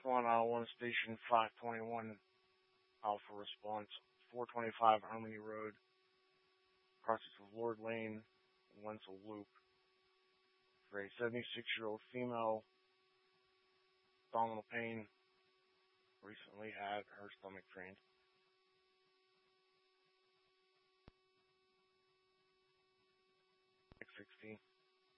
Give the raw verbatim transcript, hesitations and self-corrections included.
one, uh, one station five twenty-one Alpha response, four twenty-five Harmony Road, crosses of Lord Lane, Wenzel Loop, for a seventy-six-year-old female, abdominal pain, recently had her stomach drained.